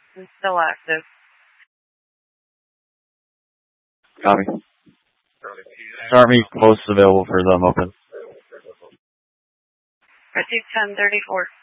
It's still active. Copy. Start me close available for them open. Received 1034.